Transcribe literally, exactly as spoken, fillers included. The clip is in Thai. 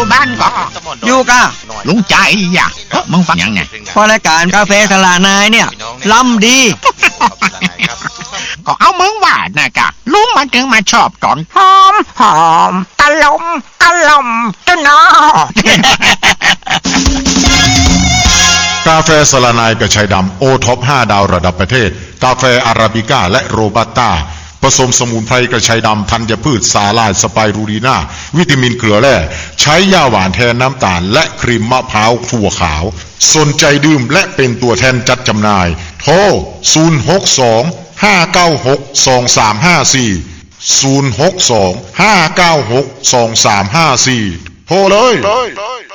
อยู่บ้านก็อยู่กะลุงใจอ่ะมึงฟังยังไงพอรายการกาแฟสลานายเนี่ยล้ำดีก็เอามึงว่านะกะลุงมันถึงมาชอบตอนหอมหอมตะลมตะลมตุนอกาแฟสลานายกระชายดำโอท็อปห้าดาวระดับประเทศกาแฟอาราบิก้าและโรบัสต้าผสมสมุนไพรกระชายดำธัญพืชสาลายสไปรูลีนาวิตามินเกลือแร่ใช้ยาหวานแทนน้ำตาลและครีมมะพร้าวถั่วขาวสนใจดื่มและเป็นตัวแทนจัดจำหน่ายโทรศูนย์ หก สอง ห้า เก้า หก สอง สาม ห้า สี่ ศูนย์ หก สอง ห้า เก้า หก สอง สาม ห้า สี่โทรเลย